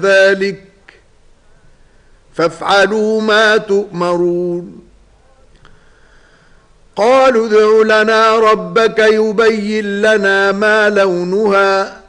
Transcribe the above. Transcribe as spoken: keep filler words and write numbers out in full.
ذلك فافعلوا ما تؤمرون. قالوا ادع لنا ربك يبين لنا ما لونها